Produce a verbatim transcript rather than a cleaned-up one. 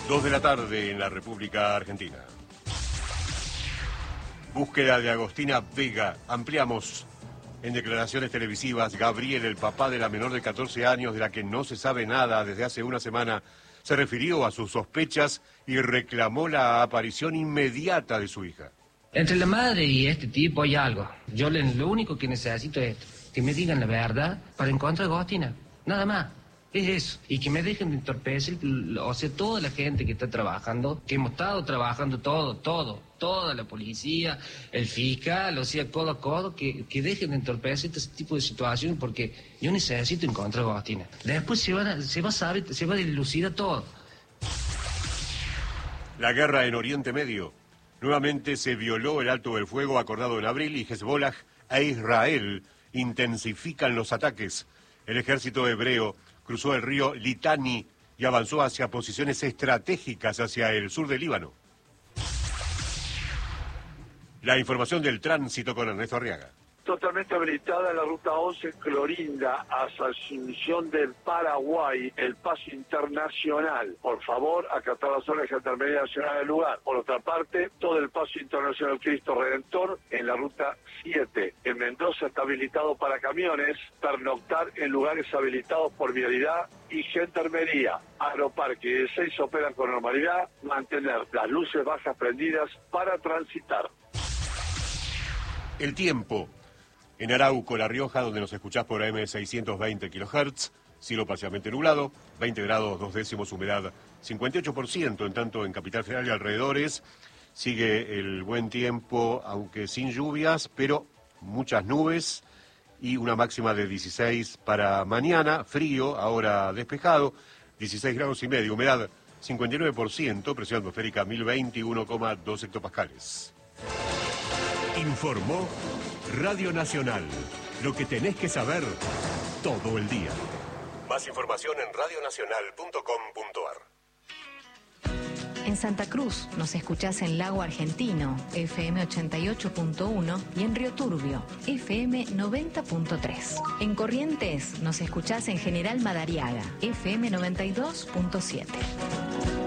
Dos de la tarde en la República Argentina. Búsqueda de Agostina Vega. Ampliamos. En declaraciones televisivas, Gabriel, el papá de la menor de catorce años, de la que no se sabe nada desde hace una semana, se refirió a sus sospechas y reclamó la aparición inmediata de su hija. Entre la madre y este tipo hay algo. Yo le, lo único que necesito es esto, que me digan la verdad para encontrar a Agostina. Nada más. Es eso. Y que me dejen de entorpecer, o sea, toda la gente que está trabajando, que hemos estado trabajando todo, todo, toda la policía, el fiscal, o sea, codo a codo, que, que dejen de entorpecer este tipo de situaciones, porque yo necesito encontrar a Agostina. Después se, van a, se va a saber, se va a dilucidar todo. La guerra en Oriente Medio. Nuevamente se violó el alto del fuego acordado en abril y Hezbollah e Israel intensifican los ataques. El ejército hebreo cruzó el río Litani y avanzó hacia posiciones estratégicas hacia el sur del Líbano. La información del tránsito con Ernesto Arriaga. Totalmente habilitada la ruta once Clorinda hasta Asunción del Paraguay, el paso internacional. Por favor, acatar las horas de Gendarmería Nacional del lugar. Por otra parte, todo el paso internacional Cristo Redentor en la ruta siete. En Mendoza está habilitado para camiones, pernoctar en lugares habilitados por vialidad y Gendarmería. Aeroparque y seis operan con normalidad, mantener las luces bajas prendidas para transitar. El tiempo. En Arauco, La Rioja, donde nos escuchás por A M seiscientos veinte kilohertz, cielo parcialmente nublado, veinte grados, dos décimos, humedad cincuenta y ocho por ciento, en tanto en Capital Federal y alrededores sigue el buen tiempo, aunque sin lluvias, pero muchas nubes y una máxima de dieciséis para mañana, frío, ahora despejado, dieciséis grados y medio, humedad cincuenta y nueve por ciento, presión atmosférica mil veintiuno coma dos hectopascales. Informó Radio Nacional, lo que tenés que saber todo el día. Más información en radio nacional punto com punto ar. En Santa Cruz nos escuchás en Lago Argentino, F M ochenta y ocho punto uno, y en Río Turbio, F M noventa punto tres. En Corrientes nos escuchás en General Madariaga, F M noventa y dos punto siete.